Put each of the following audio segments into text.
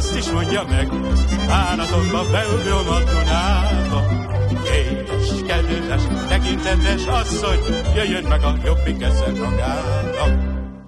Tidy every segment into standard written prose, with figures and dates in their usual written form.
azt is mondja meg, bánatomba beugrom a Dunába. Édes, kedves, tekintetes asszony, jöjjön meg a jobbik ezen magának.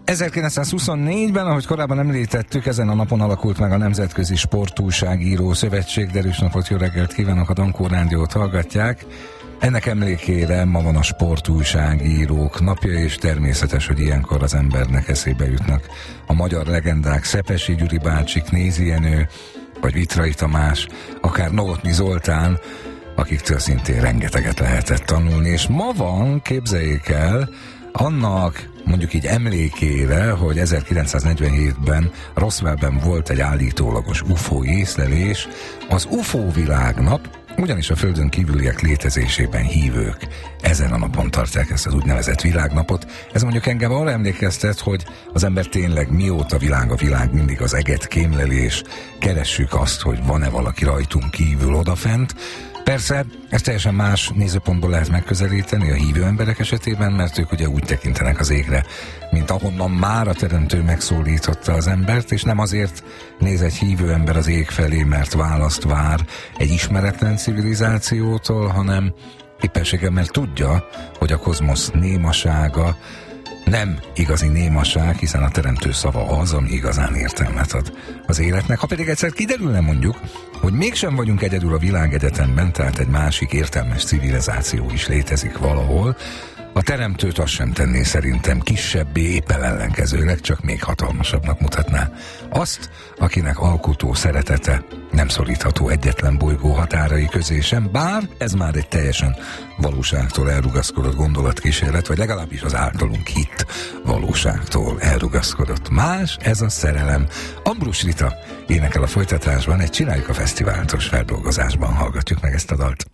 1924-ben, ahogy korábban említettük, ezen a napon alakult meg a Nemzetközi Sportújságíró Szövetség. Derűs napot, jó reggelt kívánok, a Dankó Rádiót hallgatják. Ennek emlékére ma van a sportújságírók napja, és természetes, hogy ilyenkor az embernek eszébe jutnak a magyar legendák, Szepesi Gyuri bácsi, Knézi Jenő, vagy Vitrai Tamás, akár Novotny Zoltán, akiktől szintén rengeteget lehetett tanulni. És ma van, képzeljék el, annak mondjuk így emlékére, hogy 1947-ben Roswellben volt egy állítólagos UFO észlelés, az UFO világnap, ugyanis a Földön kívüliek létezésében hívők ezen a napon tartják ezt az úgynevezett világnapot. Ez mondjuk engem arra emlékeztet, hogy az ember tényleg mióta a világ mindig az eget kémlelés, keressük azt, hogy van-e valaki rajtunk kívül odafent. Persze, ezt teljesen más nézőpontból lehet megközelíteni a hívő emberek esetében, mert ők ugye úgy tekintenek az égre, mint ahonnan már a Teremtő megszólította az embert, és nem azért néz egy hívő ember az ég felé, mert választ vár egy ismeretlen civilizációtól, hanem éppenséggel, mert tudja, hogy a kozmosz némasága nem igazi némaság, hiszen a Teremtő szava az, ami igazán értelmet ad az életnek. Ha pedig egyszer kiderülne mondjuk, hogy mégsem vagyunk egyedül a világegyetemben, tehát egy másik értelmes civilizáció is létezik valahol, a Teremtőt azt sem tenné szerintem kisebbé, éppen ellenkezőleg, csak még hatalmasabbnak mutatná azt, akinek alkotó szeretete nem szorítható egyetlen bolygó határai közé sem, bár ez már egy teljesen valóságtól elrugaszkodott gondolatkísérlet, vagy legalábbis az általunk hitt valóságtól elrugaszkodott. Más ez a szerelem. Ambrus Rita énekel a folytatásban, egy Csináljuk a Fesztiváltos feldolgozásban hallgatjuk meg ezt a dalt.